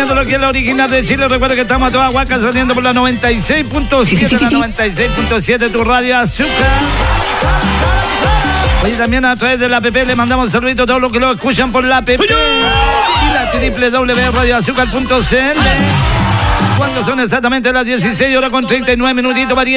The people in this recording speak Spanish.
acompañándolo aquí en la original de Chile. Recuerda que estamos a toda Huaca saliendo por la 96.7, sí. La 96.7, tu radio Azúcar. Oye, también a través de la app le mandamos saluditos a todos los que lo escuchan por la app y la www.radioazúcar.cl. Cuando son exactamente las 16 horas con 39 minutitos,